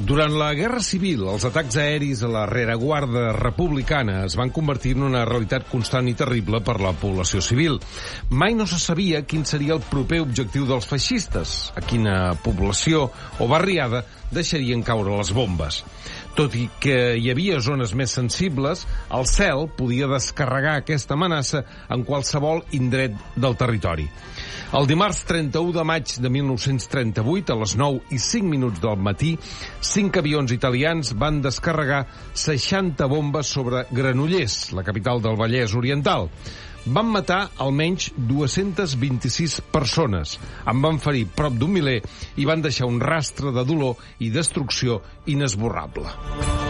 Durant la Guerra Civil, els atacs aeris a la rereguarda republicana es van convertir en una realitat constant i terrible per la població civil. Mai no se sabia quin seria el proper objectiu dels feixistes, a quina població o barriada deixarien caure les bombes. Tot i que hi havia zones més sensibles, el cel podia descarregar aquesta amenaça en qualsevol indret del territori. El dimarts 31 de maig de 1938, a les 9:05 del matí, 5 avions italians van descarregar 60 bombes sobre Granollers, la capital del Vallès Oriental. Van matar almenys 226 persones, en van ferir prop d'1 miler i van deixar un rastre de dolor i destrucció inesborrable.